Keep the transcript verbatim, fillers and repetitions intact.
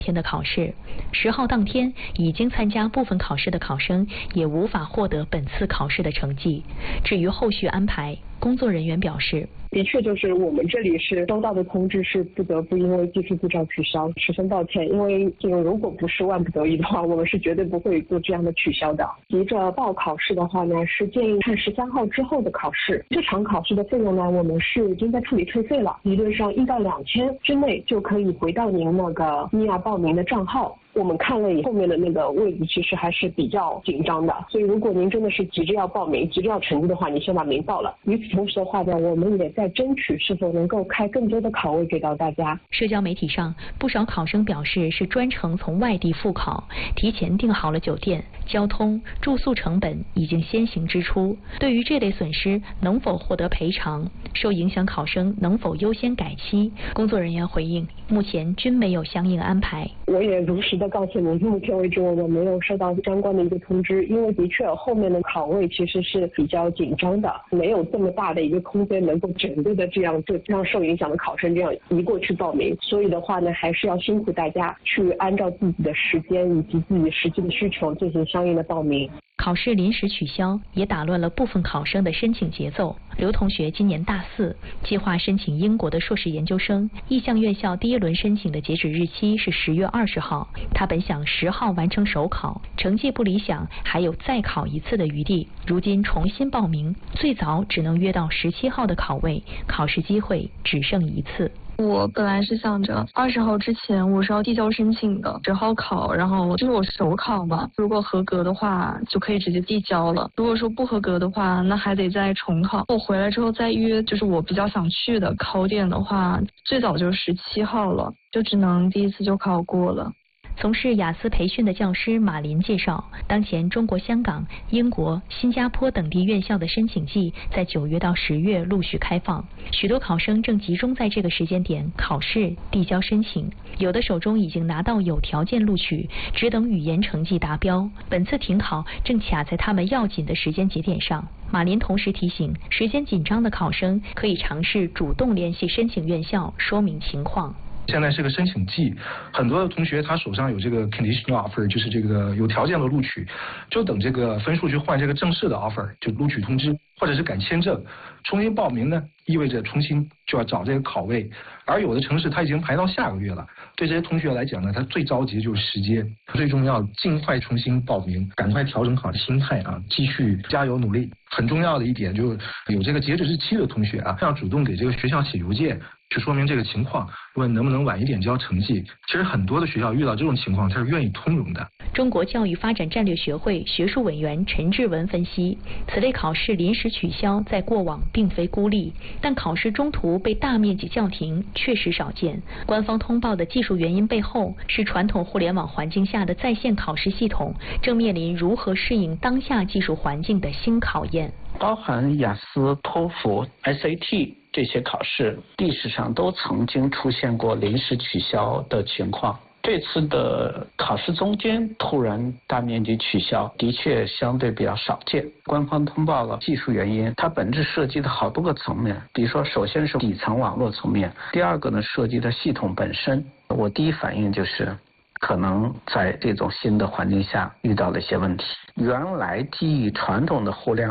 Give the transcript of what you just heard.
天的考试，十号当天已经参加部分考试的考生也无法获得本次考试的成绩。至于后续安排，工作人员表示， 的确就是我们这里是收到的通知是不得不因为技术故障取消，十分抱歉。因为这个如果不是万不得已的话，我们是绝对不会做这样的取消的。急着报考试的话呢，是建议看十三号之后的考试。这场考试的费用呢，我们是已经在处理退费了，理论上一到两天之内就可以回到您那个尼亚报名的账号。我们看了以后面的那个位置其实还是比较紧张的，所以如果您真的是急着要报名、急着要成绩的话，你先把名报了。与此同时的话呢，我们也在争取是否能够开更多的考位给到大家。 社交媒体上，不少考生表示是专程从外地赴考，提前订好了酒店、交通、住宿成本已经先行支出。对于这类损失能否获得赔偿，受影响考生能否优先改期，工作人员回应，目前均没有相应安排。 我也如实的告诉您，目前为止我们没有收到相关的一个通知，因为的确后面的考位其实是比较紧张的，没有这么大的一个空间能够整个的这样就让受影响的考生这样移过去报名，所以的话呢，还是要辛苦大家去按照自己的时间以及自己实际的需求进行相应的报名。 考试临时取消，也打乱了部分考生的申请节奏。刘同学今年大四，计划申请英国的硕士研究生，意向院校第一轮申请的截止日期是十月二十号。他本想十号完成首考，成绩不理想，还有再考一次的余地。如今重新报名，最早只能约到十七号的考位，考试机会只剩一次。 我本来是想着二十号之前我是要递交申请的，十号考，然后就是我首考嘛，如果合格的话就可以直接递交了，如果说不合格的话，那还得再重考。我回来之后再约，就是我比较想去的考点的话，最早就是十七号了，就只能第一次就考过了。 从事雅思培训的教师马林介绍，当前中国香港、英国、新加坡等地院校的申请季在九月到十月陆续开放，许多考生正集中在这个时间点考试、递交申请，有的手中已经拿到有条件录取，只等语言成绩达标。本次停考正卡在他们要紧的时间节点上。马林同时提醒，时间紧张的考生可以尝试主动联系申请院校说明情况。 现在是个申请季，很多的同学他手上有这个 conditional offer， 就是这个有条件的录取，就等这个分数去换这个正式的 offer， 就录取通知或者是改签证。重新报名呢，意味着重新就要找这个考位，而有的城市他已经排到下个月了。对这些同学来讲呢，他最着急就是时间，最重要尽快重新报名，赶快调整好心态啊，继续加油努力。很重要的一点就是有这个截止日期的同学啊，要主动给这个学校写邮件去说明这个情况，问能不能晚一点交成绩。其实很多的学校遇到这种情况，他是愿意通融的。 中国教育发展战略学会学术委员陈志文分析，此类考试临时取消在过往并非孤立，但考试中途被大面积叫停确实少见。官方通报的技术原因背后，是传统互联网环境下的在线考试系统正面临如何适应当下技术环境的新考验。 包含雅思、托福、S A T 这些考试，历史上都曾经出现过临时取消的情况。这次的考试中间突然大面积取消，的确相对比较少见。官方通报了技术原因，它本质涉及的好多个层面，比如说首先是底层网络层面，第二个呢涉及的系统本身。我第一反应就是可能在这种新的环境下遇到了一些问题。原来基于传统的互联网